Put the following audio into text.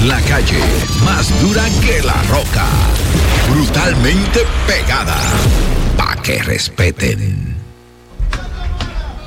La calle, más dura que la roca. Brutalmente pegada. Pa' que respeten.